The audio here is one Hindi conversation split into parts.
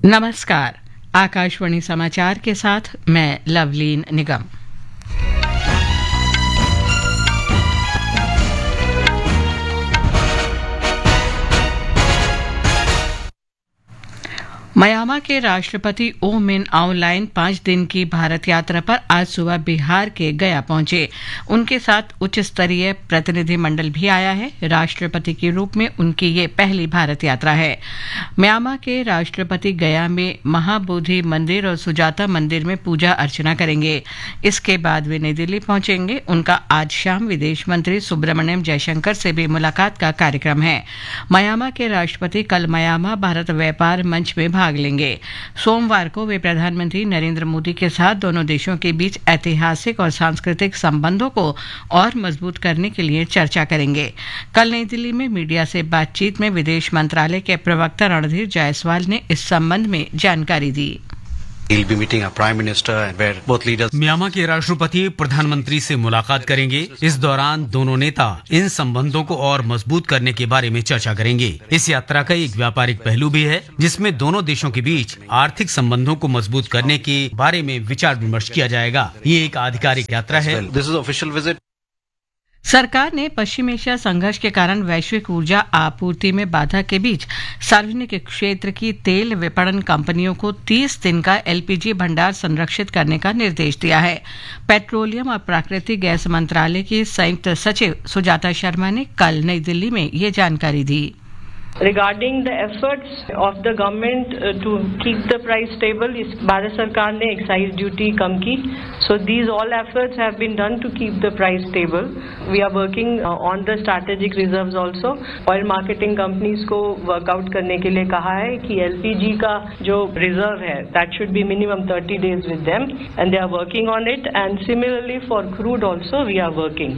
नमस्कार। आकाशवाणी समाचार के साथ मैं लवलीन निगम। म्यांमार के राष्ट्रपति ऊ मिन आउंग 5 दिन की भारत यात्रा पर आज सुबह बिहार के गया पहुंचे। उनके साथ उच्च स्तरीय प्रतिनिधिमंडल भी आया है। राष्ट्रपति के रूप में उनकी ये पहली भारत यात्रा है। म्यांमार के राष्ट्रपति गया में महाबोधि मंदिर और सुजाता मंदिर में पूजा अर्चना करेंगे। इसके बाद वे नई दिल्ली पहुंचेंगे। उनका आज शाम विदेश मंत्री सुब्रमण्यम जयशंकर से भी मुलाकात का कार्यक्रम है। म्यांमार के राष्ट्रपति कल म्यांमार भारत व्यापार मंच में भाग लेंगे। सोमवार को वे प्रधानमंत्री नरेंद्र मोदी के साथ दोनों देशों के बीच ऐतिहासिक और सांस्कृतिक संबंधों को और मजबूत करने के लिए चर्चा करेंगे। कल नई दिल्ली में मीडिया से बातचीत में विदेश मंत्रालय के प्रवक्ता रणधीर जायसवाल ने इस संबंध में जानकारी दी। म्यांमार के राष्ट्रपति प्रधानमंत्री से मुलाकात करेंगे। इस दौरान दोनों नेता इन संबंधों को और मजबूत करने के बारे में चर्चा करेंगे। इस यात्रा का एक व्यापारिक पहलू भी है, जिसमें दोनों देशों के बीच आर्थिक संबंधों को मजबूत करने के बारे में विचार विमर्श किया जाएगा। ये एक आधिकारिक यात्रा है। सरकार ने पश्चिम एशिया संघर्ष के कारण वैश्विक ऊर्जा आपूर्ति में बाधा के बीच सार्वजनिक क्षेत्र की तेल विपणन कंपनियों को 30 दिन का एलपीजी भंडार संरक्षित करने का निर्देश दिया है। पेट्रोलियम और प्राकृतिक गैस मंत्रालय की संयुक्त सचिव सुजाता शर्मा ने कल नई दिल्ली में ये जानकारी दी। Regarding the efforts of the government to keep the price stable, Bharat सरकार ने एक्साइज ड्यूटी कम की. So these all efforts have been done to keep the price stable. We are working on the strategic reserves also. Oil marketing companies को वर्कआउट करने के लिए कहा है कि LPG का जो रिजर्व है that should be minimum 30 days with them, and they are working on it. And similarly for crude also we are working.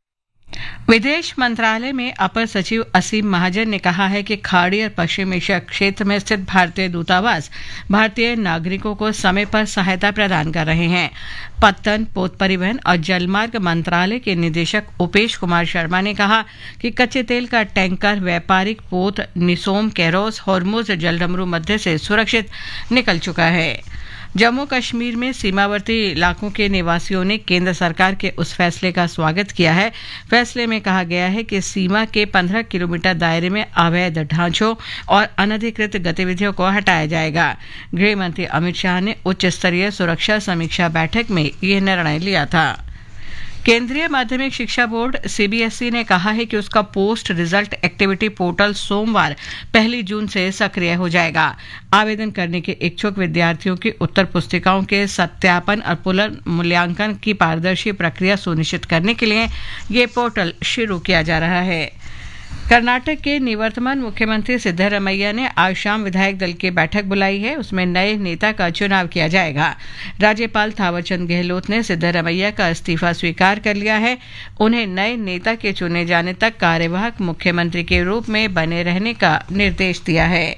विदेश मंत्रालय में अपर सचिव असीम महाजन ने कहा है कि खाड़ी और पश्चिम एशिया क्षेत्र में स्थित भारतीय दूतावास भारतीय नागरिकों को समय पर सहायता प्रदान कर रहे हैं। पत्तन, पोत परिवहन और जलमार्ग मंत्रालय के निदेशक उपेश कुमार शर्मा ने कहा कि कच्चे तेल का टैंकर व्यापारिक पोत निसोम, कैरोस, होर्मुज जलडमरू मध्य से सुरक्षित निकल चुका है। जम्मू कश्मीर में सीमावर्ती इलाकों के निवासियों ने केंद्र सरकार के उस फैसले का स्वागत किया है। फैसले में कहा गया है कि सीमा के 15 किलोमीटर दायरे में अवैध ढांचों और अनधिकृत गतिविधियों को हटाया जाएगा। गृह मंत्री अमित शाह ने उच्च स्तरीय सुरक्षा समीक्षा बैठक में यह निर्णय लिया था। केंद्रीय माध्यमिक शिक्षा बोर्ड सीबीएसई ने कहा है कि उसका पोस्ट रिजल्ट एक्टिविटी पोर्टल सोमवार 1 जून से सक्रिय हो जाएगा। आवेदन करने के इच्छुक विद्यार्थियों की उत्तर पुस्तिकाओं के सत्यापन और पुनर्मूल्यांकन की पारदर्शी प्रक्रिया सुनिश्चित करने के लिए ये पोर्टल शुरू किया जा रहा है। कर्नाटक के निवर्तमान मुख्यमंत्री सिद्धरमैया ने आज शाम विधायक दल की बैठक बुलाई है। उसमें नए नेता का चुनाव किया जाएगा। राज्यपाल थावरचंद गहलोत ने सिद्धरमैया का इस्तीफा स्वीकार कर लिया है। उन्हें नए नेता के चुने जाने तक कार्यवाहक मुख्यमंत्री के रूप में बने रहने का निर्देश दिया है।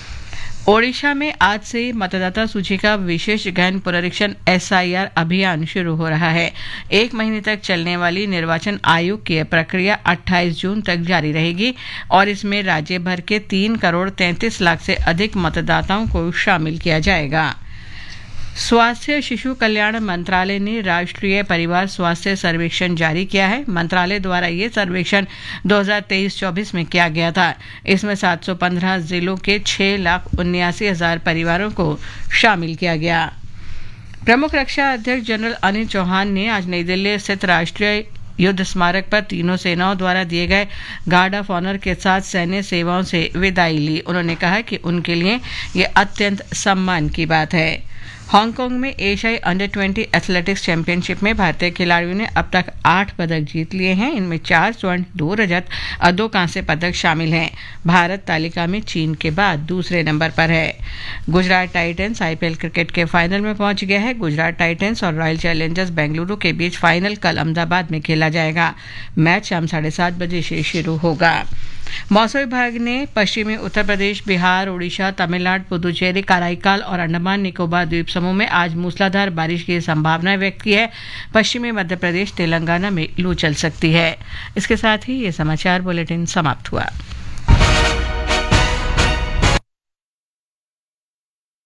ओडिशा में आज से मतदाता सूची का विशेष गहन पुनरीक्षण SIR अभियान शुरू हो रहा है। 1 महीने तक चलने वाली निर्वाचन आयोग की प्रक्रिया 28 जून तक जारी रहेगी और इसमें राज्य भर के 3 करोड़ 33 लाख से अधिक मतदाताओं को शामिल किया जाएगा। स्वास्थ्य शिशु कल्याण मंत्रालय ने राष्ट्रीय परिवार स्वास्थ्य सर्वेक्षण जारी किया है। मंत्रालय द्वारा ये सर्वेक्षण 2023-24 में किया गया था। इसमें 715 जिलों के 6,79,000 परिवारों को शामिल किया गया। प्रमुख रक्षा अध्यक्ष जनरल अनिल चौहान ने आज नई दिल्ली स्थित राष्ट्रीय युद्ध स्मारक पर तीनों सेनाओं द्वारा दिए गए गार्ड ऑफ ऑनर के साथ सैन्य सेवाओं से विदाई ली। उन्होंने कहा कि उनके लिए ये अत्यंत सम्मान की बात है। हांगकांग में एशियाई अंडर 20 एथलेटिक्स चैंपियनशिप में भारतीय खिलाड़ियों ने अब तक 8 पदक जीत लिए हैं। इनमें 4 स्वर्ण, 2 रजत और 2 कांस्य पदक शामिल हैं। भारत तालिका में चीन के बाद दूसरे नंबर पर है। गुजरात टाइटंस IPL क्रिकेट के फाइनल में पहुंच गया है। गुजरात टाइटंस और रॉयल चैलेंजर्स बेंगलुरु के बीच फाइनल कल अहमदाबाद में खेला जाएगा। मैच शाम 7:30 बजे से शुरू होगा। मौसम विभाग ने पश्चिमी उत्तर प्रदेश, बिहार, उड़ीसा, तमिलनाडु, पुदुचेरी, कराईकाल और अंडमान निकोबार द्वीप समूह में आज मूसलाधार बारिश की संभावना व्यक्त की है। पश्चिमी मध्य प्रदेश, तेलंगाना में लू चल सकती है। इसके साथ ही ये समाचार बुलेटिन समाप्त हुआ।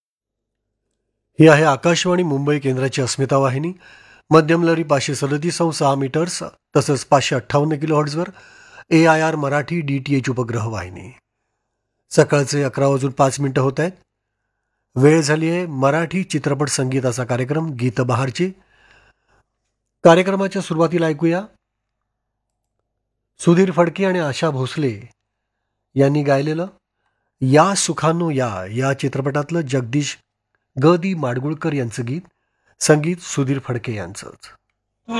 ही आहे आकाशवाणी मुंबई केंद्राची अस्मिता वाहिनी. मध्यम लहरी 537.6 मीटर्स तसंच 558 किलोहर्ट्झवर AIR मराठी DTH उपग्रह वाहिनी. सकाळचे 11:05 होत आहेत. वेळ झाली आहे मराठी चित्रपट संगीताचा कार्यक्रम गीतबहारची. कार्यक्रमाच्या सुरुवातीला ऐकूया सुधीर फडके आणि आशा भोसले यांनी गायलेलं या सुखानो या चित्रपटातलं जगदीश ग दी माडगुळकर यांचं गीत, संगीत सुधीर फडके यांचंच.